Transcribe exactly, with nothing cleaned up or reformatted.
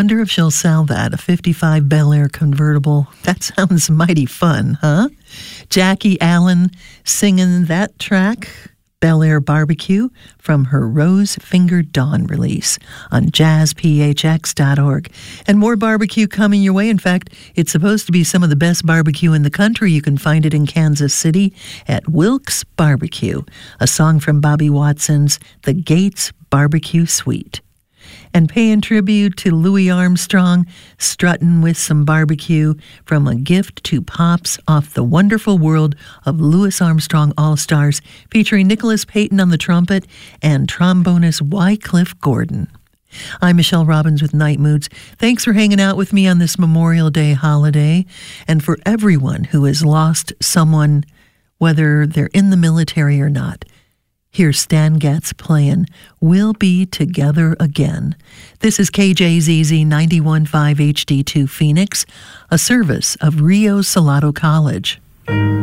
wonder if she'll sell that, a fifty-five Bel Air convertible. That sounds mighty fun, huh? Jackie Allen singing that track, Bel Air Barbecue, from her Rose Fingered Dawn release on jazz p h x dot org. And more barbecue coming your way. In fact, it's supposed to be some of the best barbecue in the country. You can find it in Kansas City at Wilkes Barbecue, a song from Bobby Watson's The Gates Barbecue Suite. And paying tribute to Louis Armstrong, strutting with some barbecue from A Gift to Pops off The Wonderful World of Louis Armstrong All-Stars, featuring Nicholas Payton on the trumpet and trombonist Wycliffe Gordon. I'm Michelle Robbins with Night Moods. Thanks for hanging out with me on this Memorial Day holiday. And for everyone who has lost someone, whether they're in the military or not, here's Stan Getz playing We'll Be Together Again. This is K J Z Z ninety-one point five H D two Phoenix, a service of Rio Salado College.